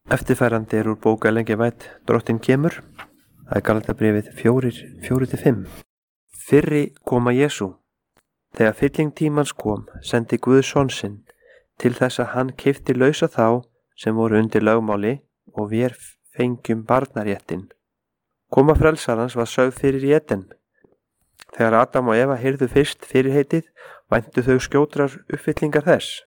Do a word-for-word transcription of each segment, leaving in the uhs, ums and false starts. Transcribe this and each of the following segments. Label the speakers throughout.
Speaker 1: Eftirfærandi er úr bók Elengjavætt Drottinn kemur. Það er Galatabréfið fjórir, fjórir til fimm. Fyrri koma Jesú. Þegar fylling tímans kom, sendi Guð son sinn til þess að hann keypti lausa þá sem voru undir lögmáli og vér fengjum barnaréttinn. Koma frelsarans var sögð fyrir í Eden. Þegar Adam og Eva heyrðu fyrst fyrirheitið, væntu þau skjótrar uppfyllingar þess.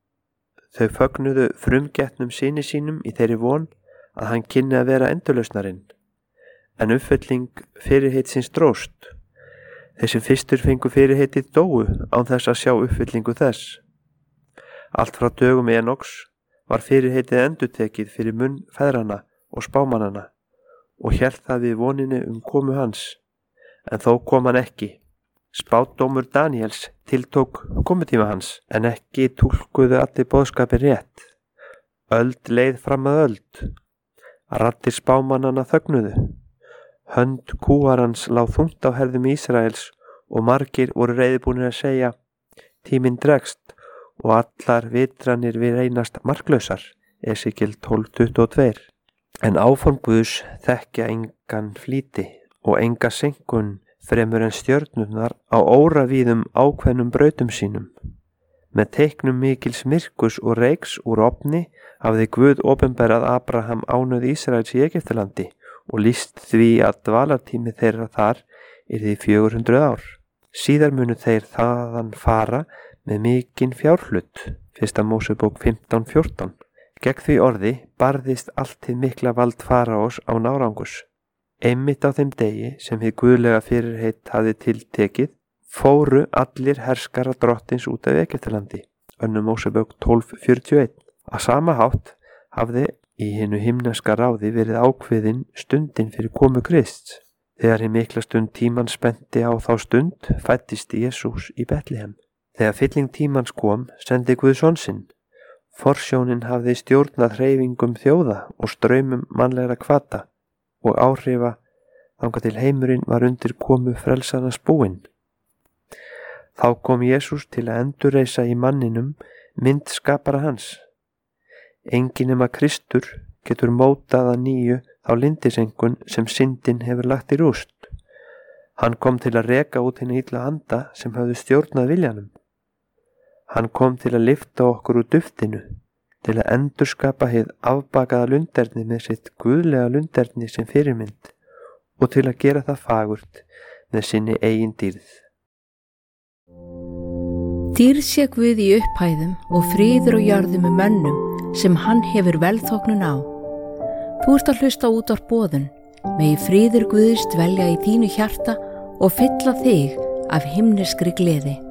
Speaker 1: Þau fögnuðu frumgetnum syni sínum í þeirri von að hann kynni að vera endurlausnarinn. En uppfylling fyrirheitsins dróst. Þeir sem fyrstur fengu fyrirheitið dóu án þess að sjá uppfyllingu þess. Allt frá dögum Enoks var fyrirheitið endurtekið fyrir munn feðranna og spámannanna og hélt það við voninni um komu hans. En þó kom hann ekki. Spádómur Daníels tiltók komutíma hans, en ekki túlkuðu allir boðskapin rétt. Öld leið fram að öld. Raddir spámannanna þögnuðu. Hönd kúarans lá þungt á herðum Ísraels og margir voru reiðubúnir að segja: tíminn dregst og allar vitranir við reynast marklausar. Esekíel tólf tuttugu og tvö. En áform Guðs þekkja engan flýti og enga senkun fremur en stjörnurnar á óravíðum ákveðnum brautum sínum. Með teiknum mikils myrkus og reiks úr ofni hafði Guð opinberað Abraham ánauð Ísraels í Egyptalandi og lýst því að dvalartími þeirra þar yrði fjögur hundruð ár. Síðar munu þeir þaðan fara með mikinn fjárhlut. Fyrsta Mósebók fimmtán fjórtán. Gegn því orði barðist allt hið mikla vald faraós án árangurs. Einmitt á þeim degi sem hið guðlega fyrirheit hafði tiltekið, fóru allir herskara drottins út af Egyptalandi. Önnur Mósebók tólf fjörutíu og eitt. Á sama hátt hafði í hinu himneska ráði verið ákveðin stundin fyrir komu Krists. Þegar hið mikla stund tímans spennti á þá stund, fæddist Jesús í Betlehem. Þegar fylling tímans kom, sendi Guð son sinn. Forsjónin hafði stjórnað hreyfingum þjóða og straumum mannlegra hvata og áhrifa þangað til heimurinn var undir komu frelsarans búinn. Þá kom Jesús til að endurreisa í manninum mynd skapara hans. Enginn nema Kristur getur mótað að nýju þá lindisengun sem syndin hefur lagt í rúst. Hann kom til að reka út hina illa anda sem höfðu stjórnað viljanum. Hann kom til að lyfta okkur úr duftinu, til að endurskapa hið afbakaða lunderni með sitt guðlega lunderni sem fyrirmynd og til að gera það fagurt með sinni eigin dýrð.
Speaker 2: Dýrð sé Guð í upphæðum og friður og jörðum með mönnum sem hann hefur velþóknun á. Þú ert að hlusta út á boðun, megi friður Guðs dvelja í þínu hjarta og fylla þig af himneskri gleði.